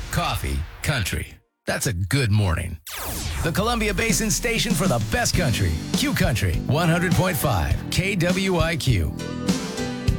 coffee, country. That's a good morning. The Columbia Basin station for the best country. Q Country 100.5 KWIQ.